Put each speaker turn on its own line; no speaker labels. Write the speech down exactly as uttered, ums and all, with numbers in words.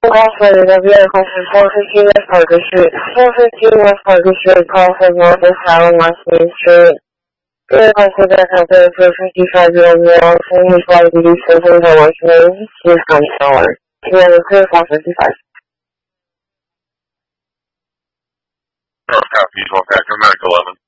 Also, the vehicle from four fifteen West Parker Street. four fifteen West Parker Street, call for Northwest Allen, West Main Street. Vehicle to back up there for fifty-five-year-old male, who is likely to be suffering from worsening his gun seller. We have a clear four fifty-five.
Oh, copy, twelve Packer, Medical eleven.